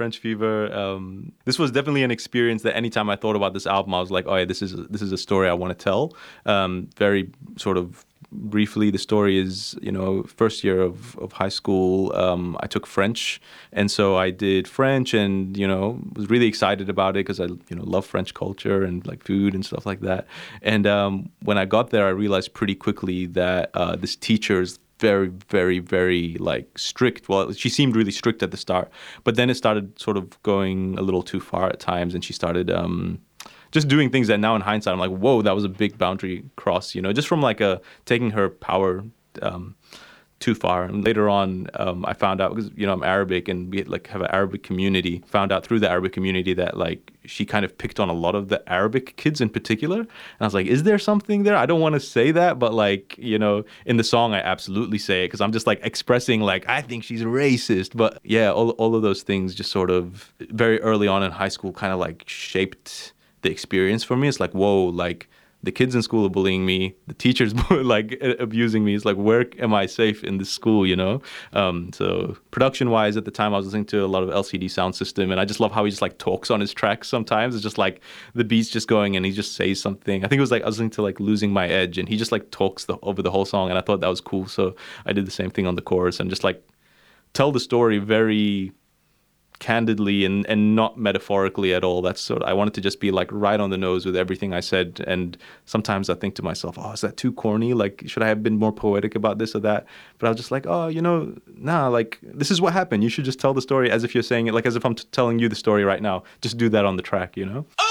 French Fever. This was definitely an experience that anytime I thought about this album, I was like, oh yeah, this is a story I want to tell. Very sort of briefly, the story is, first year of high school, I took French. And so I did French and, was really excited about it because I, love French culture and like food and stuff like that. And when I got there, I realized pretty quickly that this teacher is very, very, very like strict. Well, she seemed really strict at the start, but then it started sort of going a little too far at times, and she started just doing things that now in hindsight I'm like, whoa, that was a big boundary cross, just from like taking her power too far. And later on, I found out because I'm Arabic and we like have an Arabic community. Found out through the Arabic community that like she kind of picked on a lot of the Arabic kids in particular. And I was like, is there something there? I don't want to say that, but like in the song I absolutely say it because I'm just like expressing like I think she's racist. But yeah, all of those things just sort of very early on in high school kind of like shaped the experience for me. It's like, whoa, like the kids in school are bullying me, the teachers like abusing me. It's like, where am I safe in this school, So production-wise, at the time, I was listening to a lot of LCD Sound System, and I just love how he just like talks on his tracks sometimes. It's just like the beat's just going and he just says something. I think it was like I was listening to like Losing My Edge, and he just like talks over the whole song, and I thought that was cool. So I did the same thing on the chorus and just like tell the story very candidly and not metaphorically at all. That's sort of, I wanted to just be like right on the nose with everything I said. And sometimes I think to myself, oh, is that too corny? Like, should I have been more poetic about this or that? But I was just like, oh, nah, like this is what happened. You should just tell the story as if you're saying it, like as if I'm telling you the story right now. Just do that on the track,